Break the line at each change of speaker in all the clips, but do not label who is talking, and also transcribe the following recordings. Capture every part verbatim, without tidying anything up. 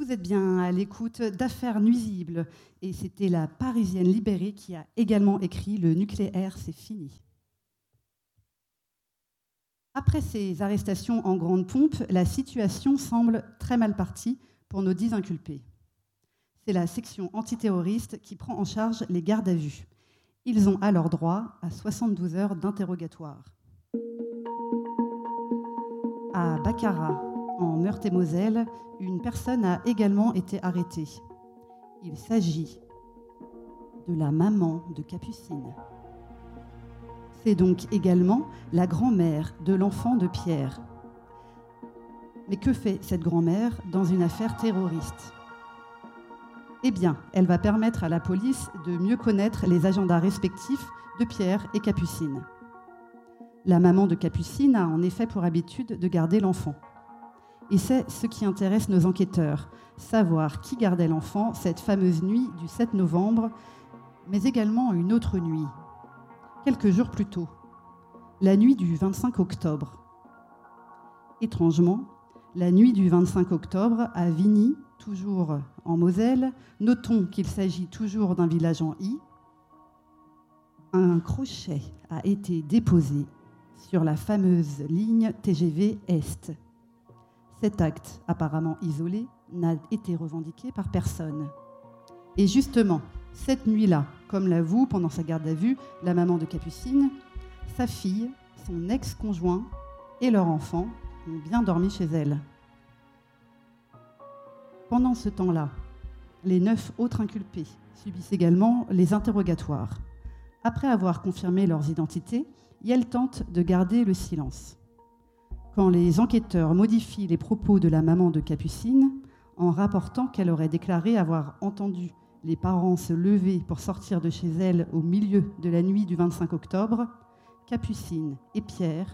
Vous êtes bien à l'écoute d'Affaires nuisibles et c'était la Parisienne libérée qui a également écrit « Le nucléaire, c'est fini ». Après ces arrestations en grande pompe, la situation semble très mal partie pour nos dix inculpés. C'est la section antiterroriste qui prend en charge les gardes à vue. Ils ont alors droit à soixante-douze heures d'interrogatoire. À Baccarat, en Meurthe-et-Moselle, une personne a également été arrêtée. Il s'agit de la maman de Capucine. C'est donc également la grand-mère de l'enfant de Pierre. Mais que fait cette grand-mère dans une affaire terroriste ? Eh bien, elle va permettre à la police de mieux connaître les agendas respectifs de Pierre et Capucine. La maman de Capucine a en effet pour habitude de garder l'enfant. Et c'est ce qui intéresse nos enquêteurs, savoir qui gardait l'enfant cette fameuse nuit du sept novembre, mais également une autre nuit, quelques jours plus tôt, la nuit du vingt-cinq octobre. Étrangement, la nuit du vingt-cinq octobre, à Vigny, toujours en Moselle, notons qu'il s'agit toujours d'un village en I, un crochet a été déposé sur la fameuse ligne T G V Est. Cet acte, apparemment isolé, n'a été revendiqué par personne. Et justement, cette nuit-là, comme l'avoue pendant sa garde à vue la maman de Capucine, sa fille, son ex-conjoint et leur enfant ont bien dormi chez elle. Pendant ce temps-là, les neuf autres inculpés subissent également les interrogatoires. Après avoir confirmé leurs identités, elles tentent de garder le silence. Quand les enquêteurs modifient les propos de la maman de Capucine, en rapportant qu'elle aurait déclaré avoir entendu les parents se lever pour sortir de chez elle au milieu de la nuit du vingt-cinq octobre, Capucine et Pierre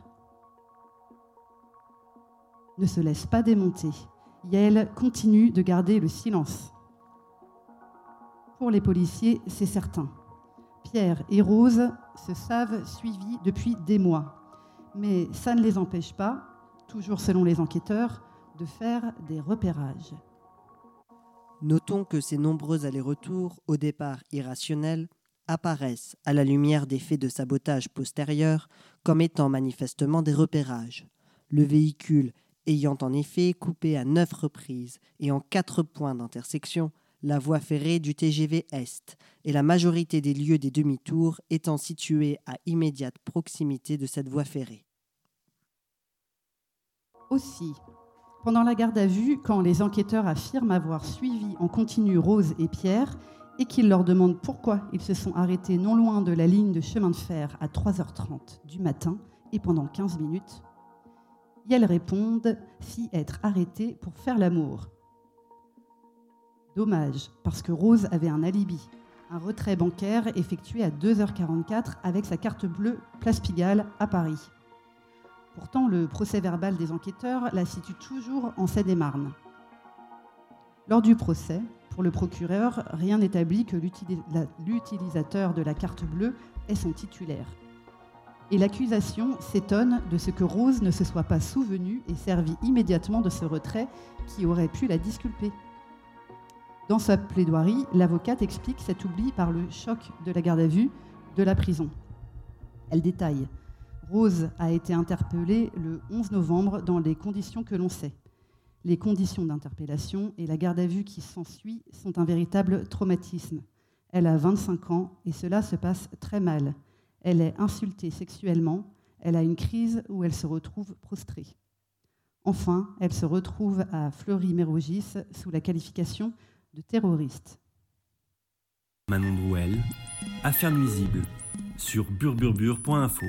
ne se laissent pas démonter. Yael continue de garder le silence. Pour les policiers, c'est certain. Pierre et Rose se savent suivis depuis des mois. Mais ça ne les empêche pas, toujours selon les enquêteurs, de faire des repérages.
Notons que ces nombreux allers-retours, au départ irrationnels, apparaissent, à la lumière des faits de sabotage postérieurs, comme étant manifestement des repérages. Le véhicule ayant en effet coupé à neuf reprises et en quatre points d'intersection la voie ferrée du T G V Est, et la majorité des lieux des demi-tours étant situés à immédiate proximité de cette voie ferrée.
Aussi, pendant la garde à vue, quand les enquêteurs affirment avoir suivi en continu Rose et Pierre et qu'ils leur demandent pourquoi ils se sont arrêtés non loin de la ligne de chemin de fer à trois heures trente du matin et pendant quinze minutes, et elles répondent s'y être arrêtées pour faire l'amour. Dommage, parce que Rose avait un alibi, un retrait bancaire effectué à deux heures quarante-quatre avec sa carte bleue Place Pigalle à Paris. Pourtant, le procès-verbal des enquêteurs la situe toujours en Seine-et-Marne. Lors du procès, pour le procureur, rien n'établit que l'utilisateur de la carte bleue est son titulaire. Et l'accusation s'étonne de ce que Rose ne se soit pas souvenue et servi immédiatement de ce retrait qui aurait pu la disculper. Dans sa plaidoirie, l'avocate explique cet oubli par le choc de la garde à vue de la prison. Elle détaille « Rose a été interpellée le onze novembre dans les conditions que l'on sait. Les conditions d'interpellation et la garde à vue qui s'ensuit sont un véritable traumatisme. Elle a vingt-cinq ans et cela se passe très mal. Elle est insultée sexuellement, elle a une crise où elle se retrouve prostrée. Enfin, elle se retrouve à Fleury-Mérogis sous la qualification de terroriste. »
Manon Drouel, Affaires nuisibles, sur burburbur point info.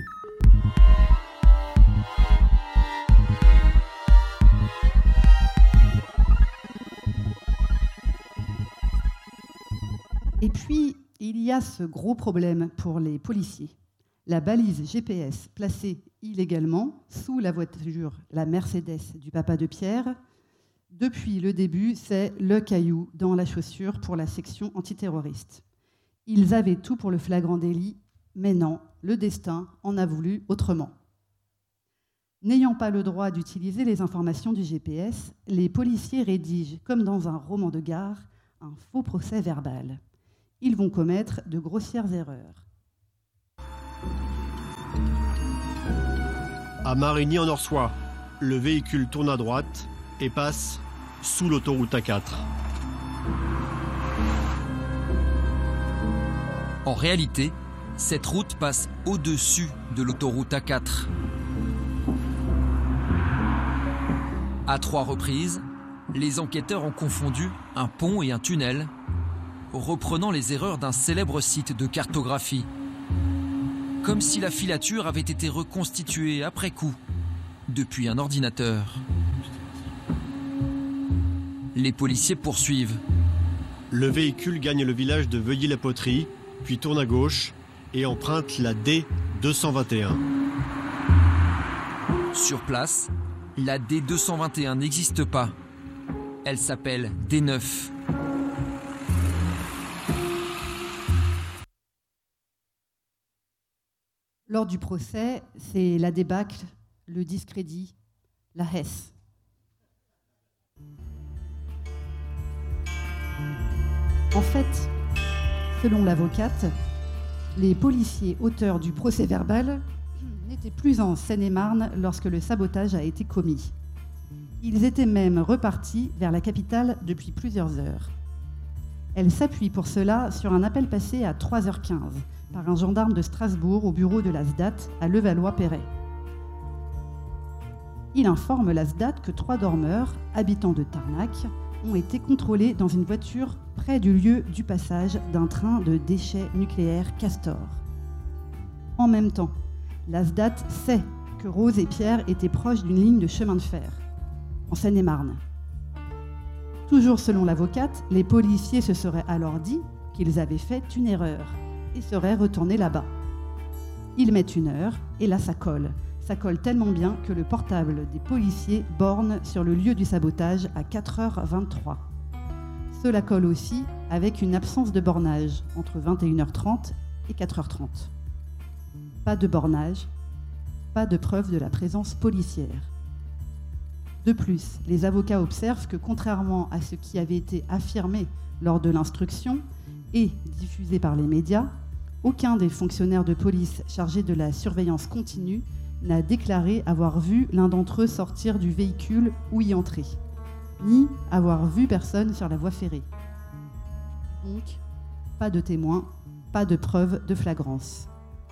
Et puis, il y a ce gros problème pour les policiers. La balise G P S placée illégalement sous la voiture, la Mercedes du papa de Pierre, depuis le début, c'est le caillou dans la chaussure pour la section antiterroriste. Ils avaient tout pour le flagrant délit, mais non, le destin en a voulu autrement. N'ayant pas le droit d'utiliser les informations du G P S, les policiers rédigent, comme dans un roman de gare, un faux procès verbal. Ils vont commettre de grossières erreurs.
À Marigny-en-Orsois, le véhicule tourne à droite et passe sous l'autoroute A quatre.
En réalité, cette route passe au-dessus de l'autoroute A quatre. À trois reprises, les enquêteurs ont confondu un pont et un tunnel, reprenant les erreurs d'un célèbre site de cartographie. Comme si la filature avait été reconstituée après coup, depuis un ordinateur. Les policiers poursuivent.
Le véhicule gagne le village de Veuilly-la-Poterie, puis tourne à gauche et emprunte la D deux cent vingt et un.
Sur place, la D deux cent vingt et un n'existe pas. Elle s'appelle D neuf.
Lors du procès, c'est la débâcle, le discrédit, la Hesse. En fait, selon l'avocate, les policiers auteurs du procès-verbal n'étaient plus en Seine-et-Marne lorsque le sabotage a été commis. Ils étaient même repartis vers la capitale depuis plusieurs heures. Elle s'appuie pour cela sur un appel passé à trois heures quinze par un gendarme de Strasbourg au bureau de l'A S D A T à Levallois-Perret. Il informe l'A S D A T que trois dormeurs, habitants de Tarnac, ont été contrôlés dans une voiture près du lieu du passage d'un train de déchets nucléaires Castor. En même temps, l'A S D A T sait que Rose et Pierre étaient proches d'une ligne de chemin de fer, en Seine-et-Marne. Toujours selon l'avocate, les policiers se seraient alors dit qu'ils avaient fait une erreur et seraient retournés là-bas. Ils mettent une heure et là ça colle. Ça colle tellement bien que le portable des policiers borne sur le lieu du sabotage à quatre heures vingt-trois. Cela colle aussi avec une absence de bornage entre vingt et une heures trente et quatre heures trente. Pas de bornage, pas de preuve de la présence policière. De plus, les avocats observent que contrairement à ce qui avait été affirmé lors de l'instruction et diffusé par les médias, aucun des fonctionnaires de police chargés de la surveillance continue n'a déclaré avoir vu l'un d'entre eux sortir du véhicule ou y entrer, ni avoir vu personne sur la voie ferrée. Donc, pas de témoins, pas de preuve de flagrance.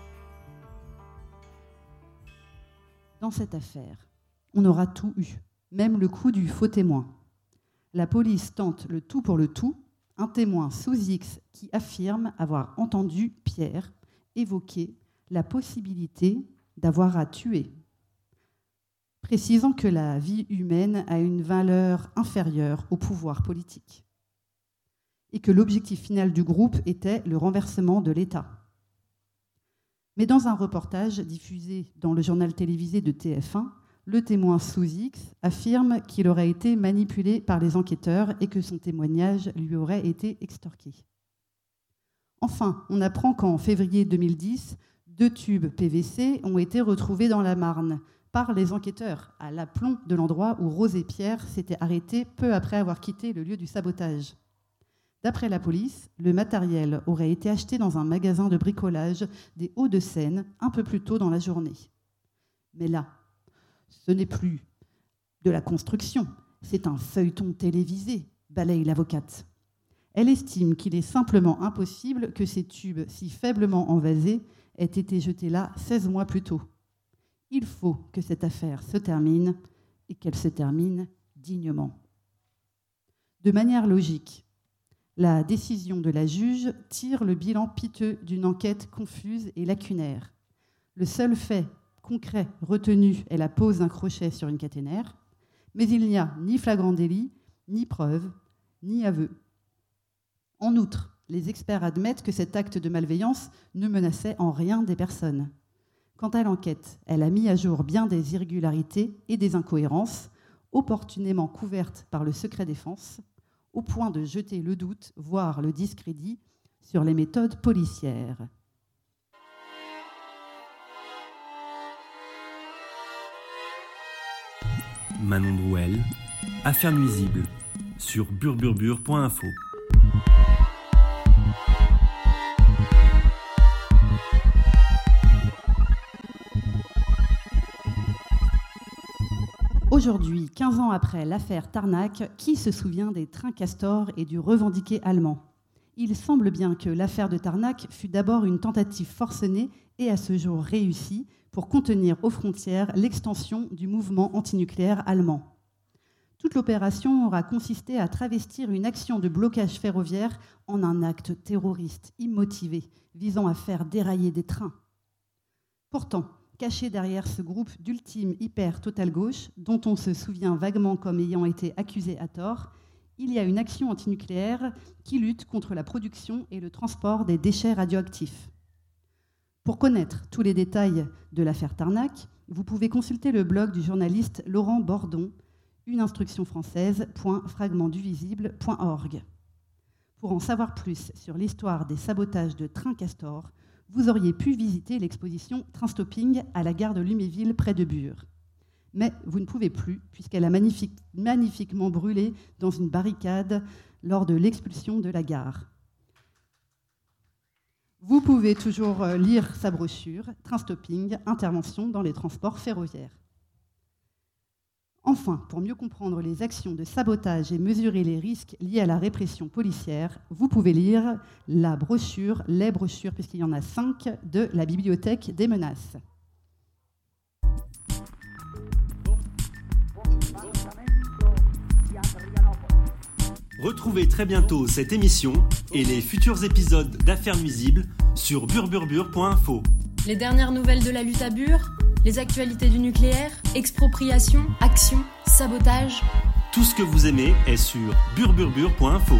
Dans cette affaire, on aura tout eu, même le coup du faux témoin. La police tente le tout pour le tout, un témoin sous X qui affirme avoir entendu Pierre évoquer la possibilité d'avoir à tuer, précisant que la vie humaine a une valeur inférieure au pouvoir politique et que l'objectif final du groupe était le renversement de l'État. Mais dans un reportage diffusé dans le journal télévisé de T F un, le témoin sous X affirme qu'il aurait été manipulé par les enquêteurs et que son témoignage lui aurait été extorqué. Enfin, on apprend qu'en février deux mille dix, deux tubes P V C ont été retrouvés dans la Marne par les enquêteurs, à l'aplomb de l'endroit où Rose et Pierre s'étaient arrêtés peu après avoir quitté le lieu du sabotage. D'après la police, le matériel aurait été acheté dans un magasin de bricolage des Hauts-de-Seine un peu plus tôt dans la journée. Mais là, ce n'est plus de la construction, c'est un feuilleton télévisé, balaye l'avocate. Elle estime qu'il est simplement impossible que ces tubes si faiblement envasés aient été jetés là seize mois plus tôt. Il faut que cette affaire se termine et qu'elle se termine dignement. De manière logique, la décision de la juge tire le bilan piteux d'une enquête confuse et lacunaire. Le seul fait concret retenu est la pose d'un crochet sur une caténaire, mais il n'y a ni flagrant délit, ni preuve, ni aveu. En outre, les experts admettent que cet acte de malveillance ne menaçait en rien des personnes. Quant à l'enquête, elle a mis à jour bien des irrégularités et des incohérences, opportunément couvertes par le secret défense, au point de jeter le doute, voire le discrédit, sur les méthodes policières.
Manon Drouel, Affaires nuisibles, sur burburbur point info.
Aujourd'hui, quinze ans après l'affaire Tarnac, qui se souvient des trains Castor et du revendiqué allemand ? Il semble bien que l'affaire de Tarnac fut d'abord une tentative forcenée et à ce jour réussie pour contenir aux frontières l'extension du mouvement antinucléaire allemand. Toute l'opération aura consisté à travestir une action de blocage ferroviaire en un acte terroriste immotivé visant à faire dérailler des trains. Pourtant, caché derrière ce groupe d'ultime hyper-total-gauche, dont on se souvient vaguement comme ayant été accusé à tort, il y a une action antinucléaire qui lutte contre la production et le transport des déchets radioactifs. Pour connaître tous les détails de l'affaire Tarnac, vous pouvez consulter le blog du journaliste Laurent Bordon, une instruction française point fragment du visible point org. Pour en savoir plus sur l'histoire des sabotages de trains Castor, vous auriez pu visiter l'exposition Train Stopping à la gare de Luméville près de Bure. Mais vous ne pouvez plus, puisqu'elle a magnifique, magnifiquement brûlé dans une barricade lors de l'expulsion de la gare. Vous pouvez toujours lire sa brochure Train Stopping, intervention dans les transports ferroviaires. Enfin, pour mieux comprendre les actions de sabotage et mesurer les risques liés à la répression policière, vous pouvez lire la brochure, les brochures, puisqu'il y en a cinq, de la Bibliothèque des menaces.
Retrouvez très bientôt cette émission et les futurs épisodes d'Affaires nuisibles sur burburbur point info.
Les dernières nouvelles de la lutte à Bure, les actualités du nucléaire, expropriation, action, sabotage.
Tout ce que vous aimez est sur burburbur point info.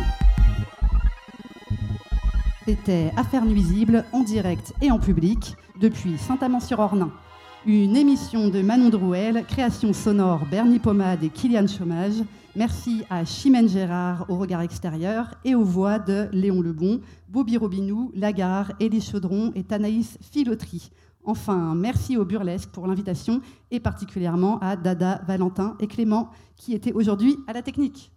C'était Affaires nuisibles en direct et en public depuis Saint-Amand-sur-Ornain. Une émission de Manon Drouel, création sonore Bernie Pommade et Kylian Chômage. Merci à Chimène Gérard au regard extérieur et aux voix de Léon Lebon, Bobby Robinou, Lagarde, Élise Chaudron et Anaïs Filautry. Enfin, merci au Burlesque pour l'invitation et particulièrement à Dada, Valentin et Clément qui étaient aujourd'hui à la technique.